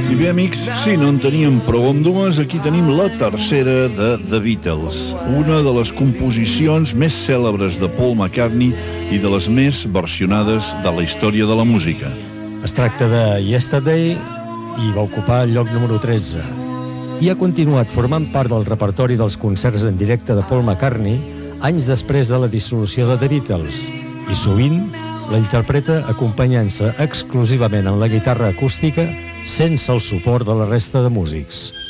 I bé, amics, si no en teníem prou amb dues, aquí tenim la tercera de The Beatles, una de les composicions més cèlebres de Paul McCartney i de les més versionades de la història de la música. Es tracta de Yesterday i va ocupar el lloc número 13. I ha continuat formant part del repertori dels concerts en directe de Paul McCartney anys després de la dissolució de The Beatles, i sovint la interpreta acompanyant-se exclusivament en la guitarra acústica sense el suport de la resta de músics.